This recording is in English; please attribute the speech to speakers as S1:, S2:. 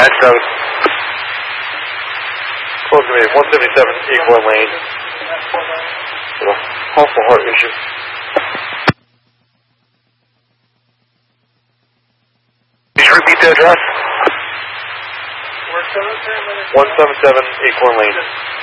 S1: 7. Close to me, 177 Acorn Lane. With a awful heart issue. Please repeat the address. 177 Acorn Lane.